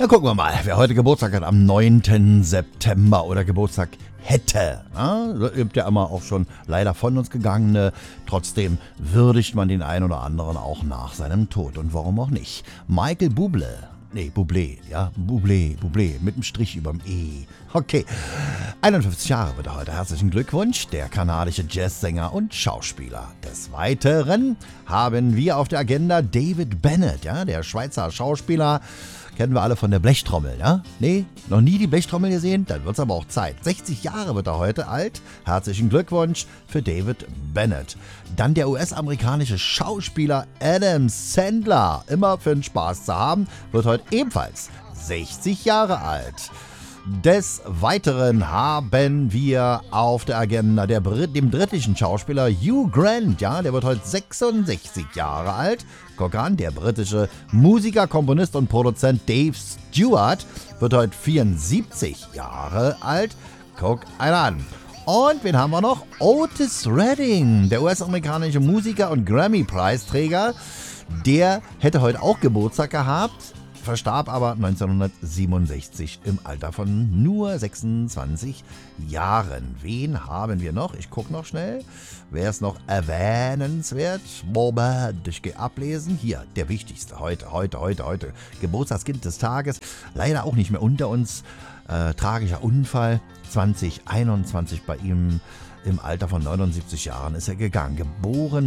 Ja, gucken wir mal, wer heute Geburtstag hat am 9. September oder Geburtstag hätte. Ja, es gibt ja immer auch schon leider von uns gegangene. Trotzdem würdigt man den einen oder anderen auch nach seinem Tod. Und warum auch nicht? Michael Bublé. Nee, Bublé, ja, Bublé, mit einem Strich überm E. Okay, 51 Jahre wird er heute. Herzlichen Glückwunsch, der kanadische Jazzsänger und Schauspieler. Des Weiteren haben wir auf der Agenda David Bennett, ja, der Schweizer Schauspieler. Kennen wir alle von der Blechtrommel, ja? Nee, noch nie die Blechtrommel gesehen? Dann wird's aber auch Zeit. 60 Jahre wird er heute alt. Herzlichen Glückwunsch für David Bennett. Dann der US-amerikanische Schauspieler Adam Sandler, immer für den Spaß zu haben, wird heute ebenfalls 60 Jahre alt. Des Weiteren haben wir auf der Agenda dem britischen Schauspieler Hugh Grant, ja, der wird heute 66 Jahre alt. Guck an, der britische Musiker, Komponist und Produzent Dave Stewart wird heute 74 Jahre alt. Guck einer an. Und wen haben wir noch? Otis Redding, der US-amerikanische Musiker und Grammy-Preisträger. Der hätte heute auch Geburtstag gehabt. Verstarb aber 1967 im Alter von nur 26 Jahren. Wen haben wir noch? Ich gucke noch schnell. Wer ist noch erwähnenswert? Moment, ich gehe ablesen. Hier, der wichtigste. Heute. Geburtstagskind des Tages. Leider auch nicht mehr unter uns. Tragischer Unfall. 2021 bei ihm. Im Alter von 79 Jahren ist er gegangen. Geboren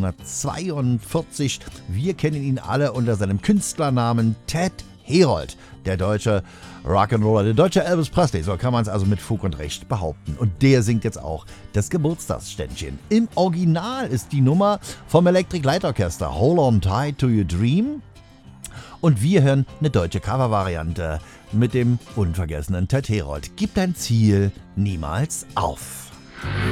1942. Wir kennen ihn alle unter seinem Künstlernamen Ted Herold. Der deutsche Rock'n'Roller, der deutsche Elvis Presley. So kann man es also mit Fug und Recht behaupten. Und der singt jetzt auch das Geburtstagsständchen. Im Original ist die Nummer vom Electric Light Orchestra Hold On Tight to Your Dream. Und wir hören eine deutsche Covervariante mit dem unvergessenen Ted Herold. Gib dein Ziel niemals auf.